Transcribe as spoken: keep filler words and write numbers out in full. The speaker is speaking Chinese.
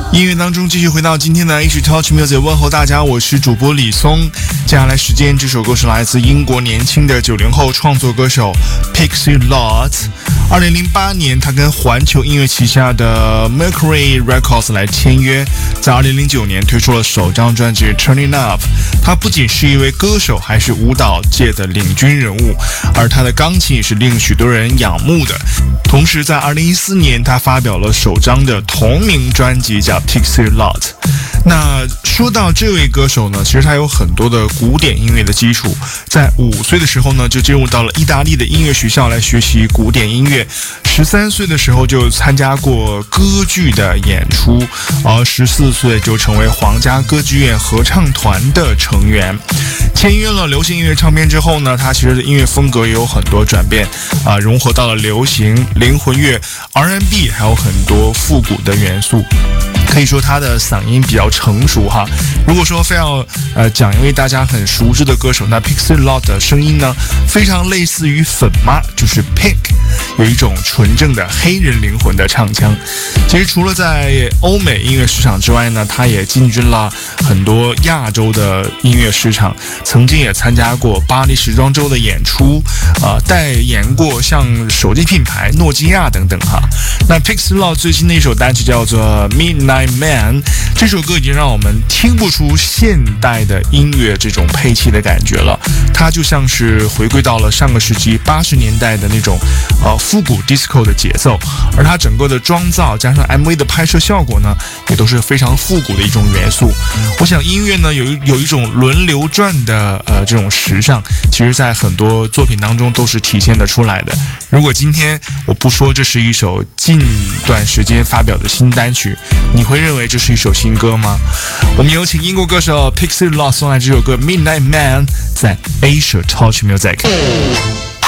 音乐当中继续回到今天的 H Touch Music， 问候大家，我是主播李松。接下来时间，这首歌是来自英国年轻的九零后创作歌手 Pixie Lott。二零零八年，他跟环球音乐旗下的 Mercury Records 来签约，在二零零九年推出了首张专辑 Turning Up。他不仅是一位歌手，还是舞蹈界的领军人物，而他的钢琴也是令许多人仰慕的。同时，在二零一四年，他发表了首张的同名专辑，叫 Pixie Lott。那说到这位歌手呢，其实他有很多的古典音乐的基础，在五岁的时候呢，就进入到了意大利的音乐学校来学习古典音乐。十三岁的时候就参加过歌剧的演出，而十四岁就成为皇家歌剧院合唱团的成员。签约了流行音乐唱片之后呢，他其实的音乐风格也有很多转变啊、呃，融合到了流行、灵魂乐、R and B， 还有很多复古的元素。可以说他的嗓音比较成熟哈。如果说非要呃讲一位大家很熟知的歌手，那 Pixie Lott 的声音呢，非常类似于粉妈，就是 Pink， 有一种纯正的黑人灵魂的唱腔。其实除了在欧美音乐市场之外呢，他也进军了很多亚洲的音乐市场，曾经也参加过巴黎时装周的演出，呃，代言过像手机品牌诺基亚等等哈。那 Pixie Lott 最新的一首单曲叫做 Midnight Man， 这首歌已经让我们听不出现代的音乐这种配器的感觉了，它就像是回归到了上个世纪八十年代的那种呃复古 disco 的节奏，而它整个的妆造加上 M V 的拍摄效果呢，也都是非常复古的一种元素。我想音乐呢有一有一种轮流转的呃这种时尚，其实在很多作品当中都是体现得出来的。如果今天我不说这是一首近段时间发表的新单曲，你会认为这是一首新歌吗？我们有请英国歌手 Pixie Lott 送来这首歌 Midnight Man， 在 Asia Touch Music。